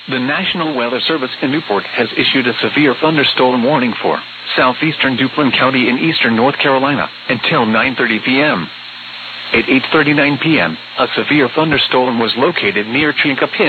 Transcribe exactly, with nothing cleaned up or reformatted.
The National Weather Service in Newport has issued a severe thunderstorm warning for southeastern Duplin County in eastern North Carolina until nine thirty p.m. At eight thirty-nine p.m., a severe thunderstorm was located near Chinkapin.